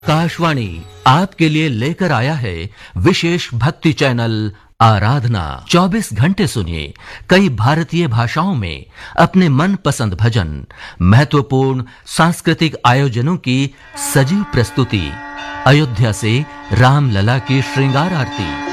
आकाशवाणी आपके लिए लेकर आया है विशेष भक्ति चैनल आराधना। 24 घंटे सुनिए कई भारतीय भाषाओं में अपने मनपसंद भजन, महत्वपूर्ण सांस्कृतिक आयोजनों की सजीव प्रस्तुति, अयोध्या से रामलला की श्रृंगार आरती,